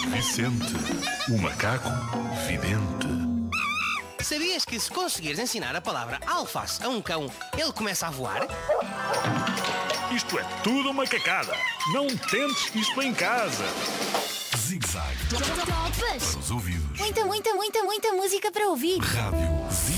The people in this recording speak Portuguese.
Vicente, o macaco vidente. Sabias que se conseguires ensinar a palavra alface a um cão, ele começa a voar? Isto é tudo uma cacada. Não tentes isto em casa. Zig-zag. Topas! Para os ouvidos. Muita música para ouvir. Rádio